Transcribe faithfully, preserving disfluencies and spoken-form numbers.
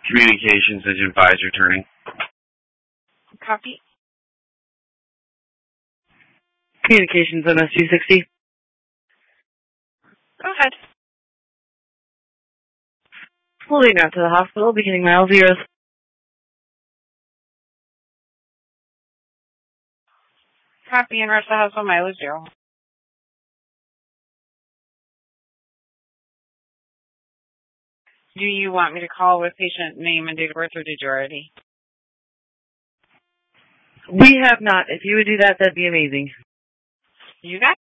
Communications Engine five is returning. Copy. Communications M S two sixty. Go ahead. Moving out to the hospital, beginning mile zeros. Copy, and rest of the hospital mileage zero. Do you want me to call with patient name and date of birth, or did you already? We have not. If you would do that, that'd be amazing. You got